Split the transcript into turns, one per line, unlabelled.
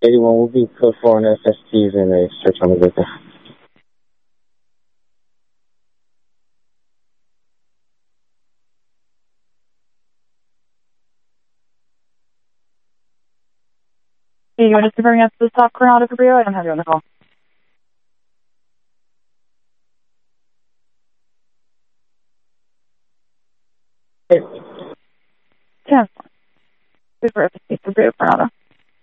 81 will be code 4 on SSTs and a search on the vehicle.
Hey, you want us to bring up the stop Coronado Cabrillo? I don't have you on the call.
Hey.
10. Super Cabrillo Coronado.